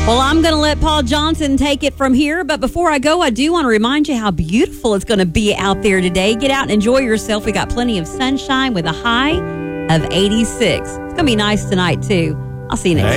Well, I'm going to let Paul Johnson take it from here. But before I go, I do want to remind you how beautiful it's going to be out there today. Get out and enjoy yourself. We got plenty of sunshine with a high of 86. It's going to be nice tonight, too. I'll see you next time.